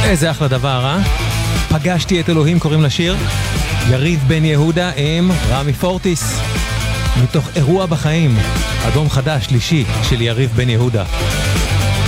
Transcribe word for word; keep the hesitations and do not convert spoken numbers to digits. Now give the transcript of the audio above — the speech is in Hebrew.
איזה אחלה דבר, אה? פגשתי את אלוהים קוראים לשיר. יריב בן יהודה עם רמי פורטיס. מתוך אירוע בחיים, אלבום חדש, שלישי, של יריב בן יהודה.